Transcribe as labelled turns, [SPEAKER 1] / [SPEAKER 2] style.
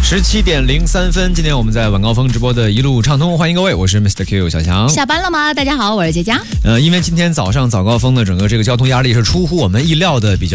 [SPEAKER 1] 17:03，今天我们在晚高峰直播的一路畅通，欢迎各位，我是 Mr. Q 小强。
[SPEAKER 2] 下班了吗？大家好，我是佳佳。
[SPEAKER 1] 因为今天早上早高峰的整个这个交通压力是出乎我们意料的比